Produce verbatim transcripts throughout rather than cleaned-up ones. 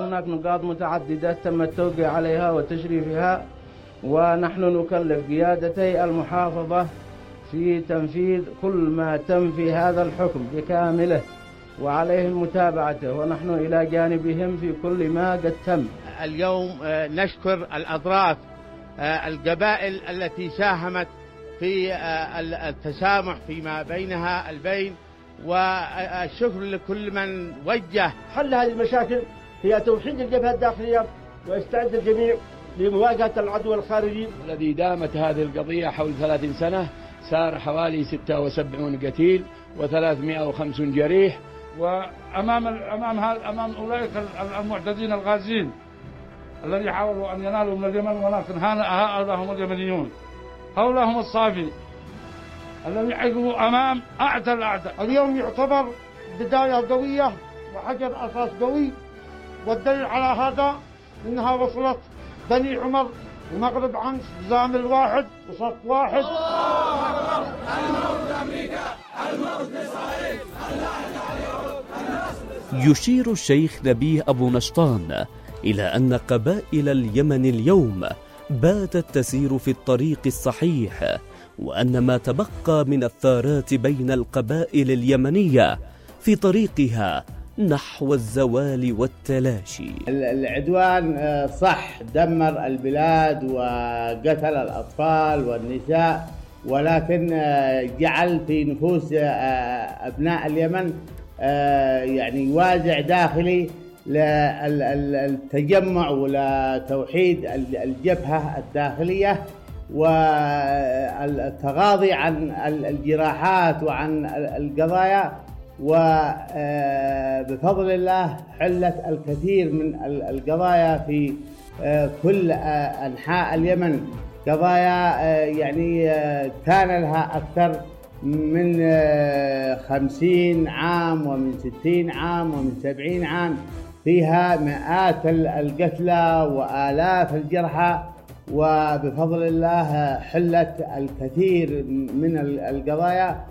هناك نقاط متعددة تم التوقيع عليها وتشريفها، ونحن نكلف قيادتي المحافظة في تنفيذ كل ما تم في هذا الحكم بكامله، وعليهم متابعته، ونحن إلى جانبهم في كل ما قد تم. اليوم نشكر الأطراف القبائل التي ساهمت في التسامح فيما بينها البين، والشكر لكل من وجه حل هذه المشاكل هي توحيد الجبهة الداخلية، ويستعد الجميع لمواجهة العدو الخارجي الذي دامت هذه القضية حول ثلاثين سنة. صار حوالي ستة وسبعين قتيل وثلاثمائة وخمسين جريح. وأمام أمام أمام أولئك المعتدين الغازين الذين حاولوا أن ينالوا من اليمن، ولكن هؤلاء هم اليمنيون، هؤلاء هم الصافي الذين يقفوا أمام أعدى الأعداء. اليوم يعتبر بداية قوية وحجر أساس قوي، والدليل على هذا إنها وصلت بني عمر ومغرب عنس بزامل واحد وصف واحد. يشير الشيخ نبيه أبو نشطان إلى أن قبائل اليمن اليوم باتت تسير في الطريق الصحيح، وأن ما تبقى من الثارات بين القبائل اليمنية في طريقها نحو الزوال والتلاشي. العدوان صح دمر البلاد وقتل الأطفال والنساء، ولكن جعل في نفوس أبناء اليمن يعني وازع داخلي للتجمع ولتوحيد الجبهة الداخلية والتغاضي عن الجراحات وعن القضايا. وبفضل الله حلت الكثير من القضايا في كل أنحاء اليمن، قضايا يعني كان لها أكثر من خمسين عام ومن ستين عام ومن سبعين عام، فيها مئات القتلى وآلاف الجرحى، وبفضل الله حلت الكثير من القضايا.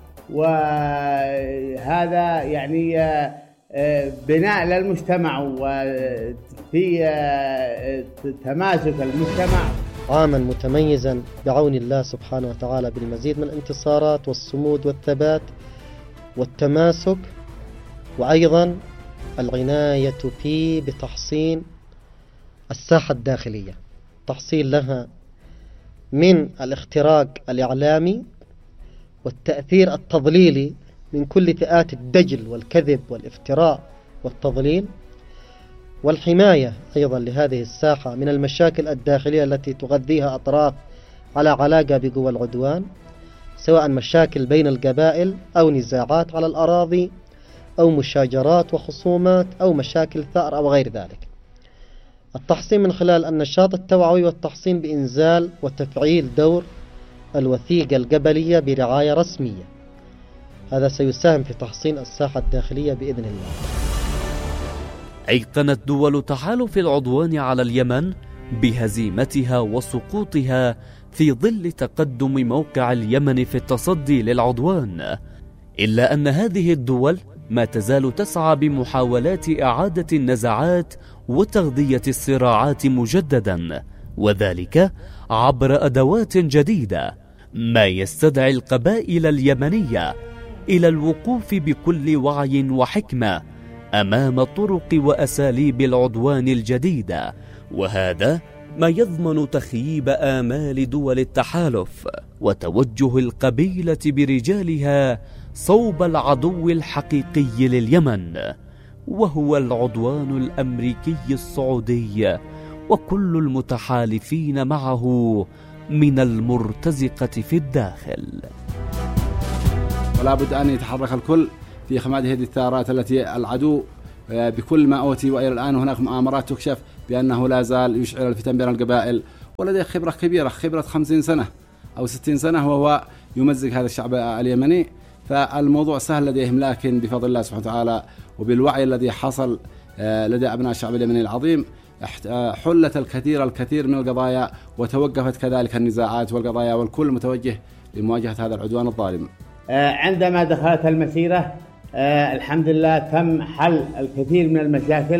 وهذا يعني بناء للمجتمع وفي تماسك المجتمع. عاما متميزا بعون الله سبحانه وتعالى بالمزيد من الانتصارات والصمود والثبات والتماسك، وأيضا العناية فيه بتحصين الساحة الداخلية، تحصيل لها من الاختراق الإعلامي والتأثير التضليلي من كل فئات الدجل والكذب والافتراء والتضليل، والحماية أيضا لهذه الساحة من المشاكل الداخلية التي تغذيها أطراف على علاقة بقوى العدوان، سواء مشاكل بين القبائل أو نزاعات على الأراضي أو مشاجرات وخصومات أو مشاكل ثأر أو غير ذلك. التحصين من خلال النشاط التوعوي والتحصين بإنزال وتفعيل دور الوثيقة القبلية برعاية رسمية، هذا سيساهم في تحصين الساحة الداخلية بإذن الله. أيقنت دول تحالف العدوان على اليمن بهزيمتها وسقوطها في ظل تقدم موقع اليمن في التصدي للعدوان، إلا أن هذه الدول ما تزال تسعى بمحاولات إعادة النزاعات وتغذية الصراعات مجددا، وذلك عبر أدوات جديدة، ما يستدعي القبائل اليمنية إلى الوقوف بكل وعي وحكمة أمام طرق وأساليب العدوان الجديدة، وهذا ما يضمن تخييب آمال دول التحالف وتوجه القبيلة برجالها صوب العدو الحقيقي لليمن، وهو العدوان الأمريكي السعودي وكل المتحالفين معه من المرتزقة في الداخل. ولا بد أن يتحرك الكل في إخماد هذه الثارات التي العدو بكل ما أوتي، وإلى الآن هناك مؤامرات تكشف بأنه لا زال يشعل الفتن بين القبائل، ولديه خبرة كبيرة، خبرة خمسين سنة أو ستين سنة وهو يمزق هذا الشعب اليمني. فالموضوع سهل لديهم، لكن بفضل الله سبحانه وتعالى وبالوعي الذي حصل لدى أبناء الشعب اليمني العظيم حلت الكثير الكثير من القضايا، وتوقفت كذلك النزاعات والقضايا، والكل متوجه لمواجهة هذا العدوان الظالم. عندما دخلت المسيرة الحمد لله تم حل الكثير من المشاكل،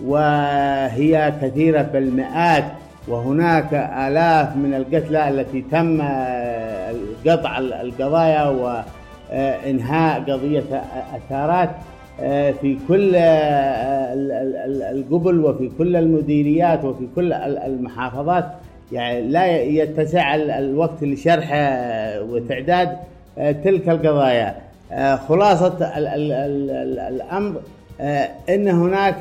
وهي كثيرة بالمئات، وهناك آلاف من القتلى التي تم قطع القضايا وإنهاء قضية الثارات في كل القبل وفي كل المديريات وفي كل المحافظات. يعني لا يتسع الوقت لشرح وتعداد تلك القضايا. خلاصة الأمر أن هناك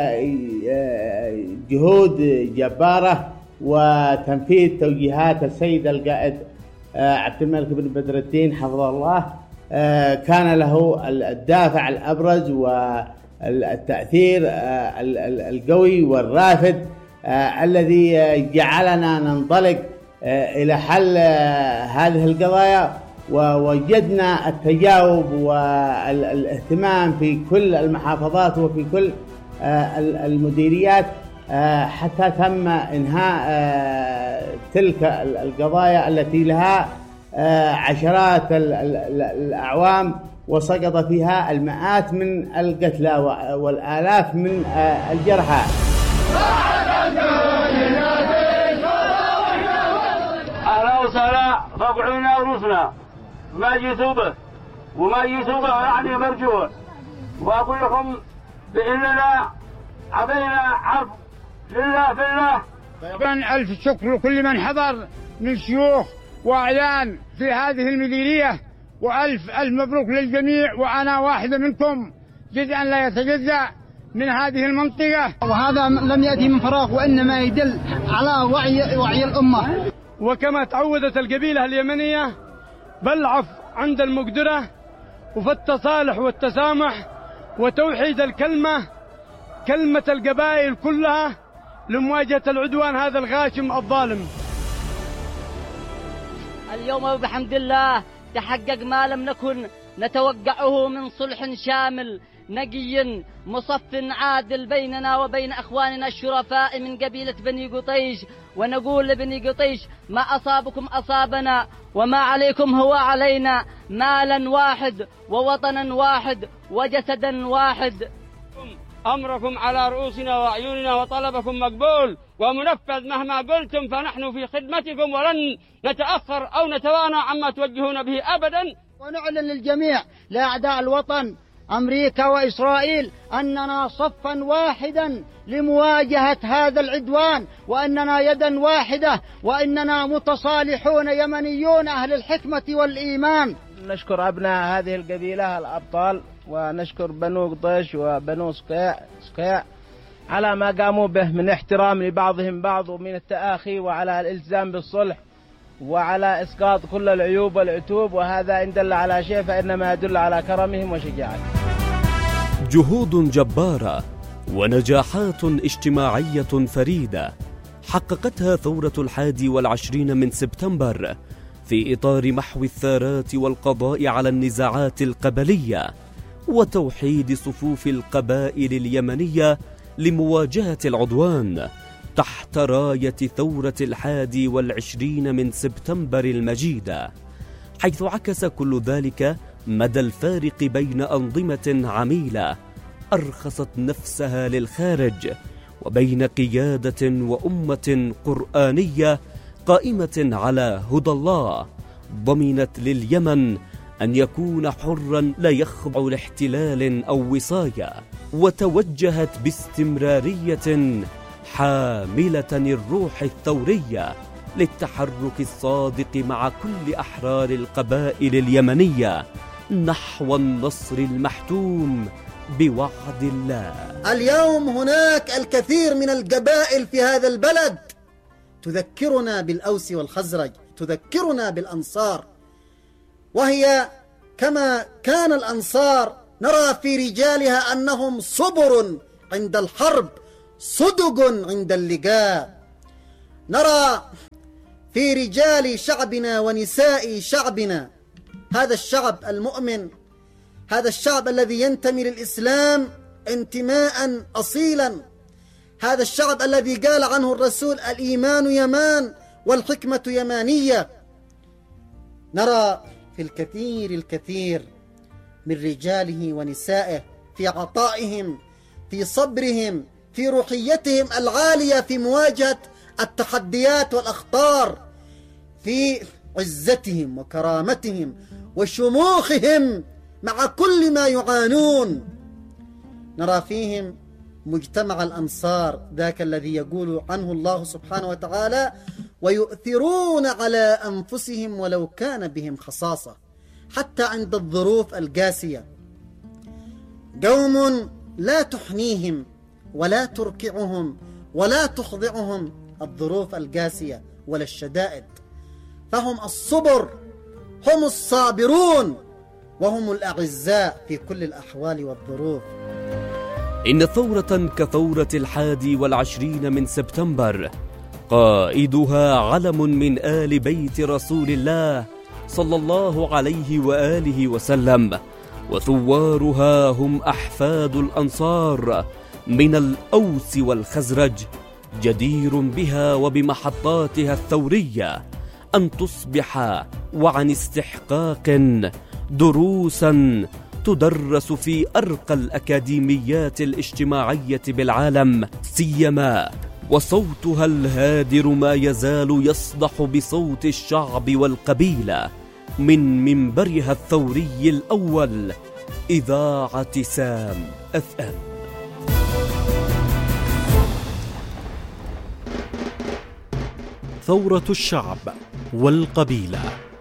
جهود جبارة وتنفيذ توجيهات السيد القائد عبد الملك بن بدر الدين حفظه الله كان له الدافع الأبرز والتأثير القوي والرافد الذي جعلنا ننطلق إلى حل هذه القضايا، ووجدنا التجاوب والاهتمام في كل المحافظات وفي كل المديريات حتى تم إنهاء تلك القضايا التي لها عشرات الأعوام وسقط فيها المئات من القتلى والآلاف من الجرحى. أهلا وسهلا، ربعنا ورسنا ما جيتوا به وما جيتوا به يعني مرجوع، وأقول لكم بإننا عطينا عرض لله في الله. طبعا ألف شكر لكل من حضر من شيوخ وأعيان في هذه المديرية، وألف ألف مبروك للجميع، وأنا واحدة منكم جزءا لا يتجزأ من هذه المنطقة، وهذا لم يأتي من فراغ وإنما يدل على وعي وعي الأمة. وكما تعودت القبيلة اليمنية بالعفو عند المقدرة وفي التصالح والتسامح وتوحيد الكلمة، كلمة القبائل كلها لمواجهة العدوان هذا الغاشم الظالم. اليوم بحمد الله تحقق ما لم نكن نتوقعه من صلح شامل نقي مصف عادل بيننا وبين أخواننا الشرفاء من قبيلة بني قطيش، ونقول لبني قطيش ما أصابكم أصابنا وما عليكم هو علينا، مالا واحد ووطنا واحد وجسدا واحد. أمركم على رؤوسنا وأعيننا وطلبكم مقبول ومنفذ مهما قلتم، فنحن في خدمتكم ولن نتأخر أو نتوانى عما توجهون به أبدا. ونعلن للجميع لأعداء الوطن أمريكا وإسرائيل أننا صفا واحدا لمواجهة هذا العدوان، وأننا يدا واحدة، وأننا متصالحون يمنيون أهل الحكمة والإيمان. نشكر أبناء هذه القبيلة الأبطال، ونشكر بنو قطيش وبنو سقيع سقيع على ما قاموا به من احترام لبعضهم بعض ومن التآخي وعلى الالتزام بالصلح وعلى إسقاط كل العيوب والعتوب، وهذا إن دل على شيء فإنما يدل على كرمهم وشجاعتهم. جهود جبارة ونجاحات اجتماعية فريدة حققتها ثورة الحادي والعشرين من سبتمبر في إطار محو الثارات والقضاء على النزاعات القبلية وتوحيد صفوف القبائل اليمنية لمواجهة العدوان تحت راية ثورة الحادي والعشرين من سبتمبر المجيدة، حيث عكس كل ذلك مدى الفارق بين أنظمة عميلة أرخصت نفسها للخارج وبين قيادة وأمة قرآنية قائمة على هدى الله ضمنت لليمن أن يكون حرا لا يخضع لاحتلال أو وصاية، وتوجهت باستمرارية حاملة الروح الثورية للتحرك الصادق مع كل أحرار القبائل اليمنية نحو النصر المحتوم بوعد الله. اليوم هناك الكثير من القبائل في هذا البلد تذكرنا بالأوس والخزرج، تذكرنا بالأنصار، وهي كما كان الأنصار نرى في رجالها أنهم صبر عند الحرب صدق عند اللقاء. نرى في رجال شعبنا ونساء شعبنا هذا الشعب المؤمن، هذا الشعب الذي ينتمي للإسلام انتماء أصيلا، هذا الشعب الذي قال عنه الرسول الإيمان يمان والحكمة يمانية. نرى في الكثير الكثير من رجاله ونسائه في عطائهم، في صبرهم، في روحيتهم العالية في مواجهة التحديات والأخطار، في عزتهم وكرامتهم وشموخهم مع كل ما يعانون. نرى فيهم مجتمع الأنصار، ذاك الذي يقول عنه الله سبحانه وتعالى: ويؤثرون على أنفسهم ولو كان بهم خصاصة، حتى عند الظروف القاسية. قوم لا تحنيهم ولا تركعهم ولا تخضعهم الظروف القاسية ولا الشدائد، فهم الصبر، هم الصابرون، وهم الأعزاء في كل الأحوال والظروف. إن ثورة كثورة الحادي والعشرين من سبتمبر قائدها علم من آل بيت رسول الله صلى الله عليه وآله وسلم، وثوارها هم أحفاد الأنصار من الأوس والخزرج. جدير بها وبمحطاتها الثورية أن تصبح وعن استحقاق دروسا تدرس في أرقى الأكاديميات الاجتماعية بالعالم، سيما وصوتها الهادر ما يزال يصدح بصوت الشعب والقبيلة من منبرها الثوري الأول، إذاعة سام أف أم. ثورة الشعب والقبيلة.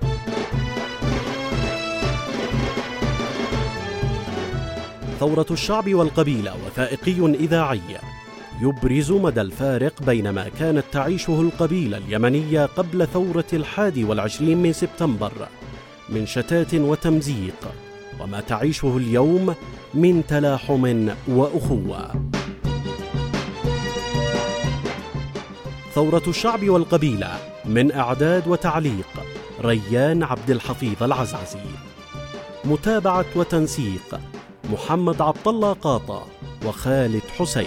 ثورة الشعب والقبيلة وثائقي إذاعي يبرز مدى الفارق بين ما كانت تعيشه القبيلة اليمنية قبل ثورة الحادي والعشرين من سبتمبر من شتات وتمزيق، وما تعيشه اليوم من تلاحم وأخوة. ثورة الشعب والقبيلة من إعداد وتعليق ريان عبد الحفيظ العزعزي، متابعة وتنسيق محمد عبد الله قاطع وخالد حسين،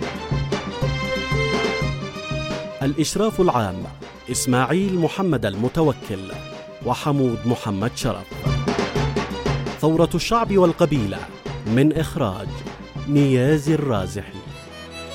الإشراف العام إسماعيل محمد المتوكل وحمود محمد شرف. ثورة الشعب والقبيلة من إخراج نيازي الرازحي.